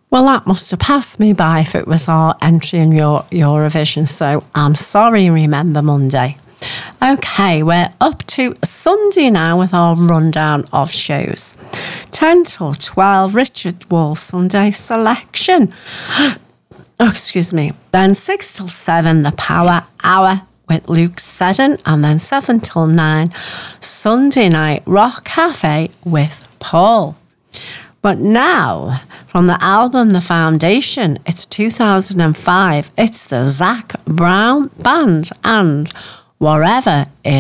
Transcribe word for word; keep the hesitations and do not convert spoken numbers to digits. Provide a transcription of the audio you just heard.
Well, that must have passed me by if it was our entry in your Eurovision, so I'm sorry, Remember Monday. Okay, we're up to Sunday now with our rundown of shows. ten till twelve, Richard Wall Sunday Selection. Oh, excuse me. Then six till seven, the Power Hour with Luke Seddon, and then seven till nine, Sunday Night Rock Cafe with Paul. But now, from the album The Foundation, it's two thousand five, it's the Zac Brown Band and Wherever It